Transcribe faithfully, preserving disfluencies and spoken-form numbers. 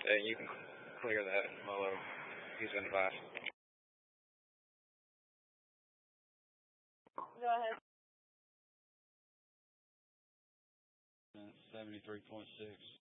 and you can clear that while he's in class. Go ahead. seventy-three point six.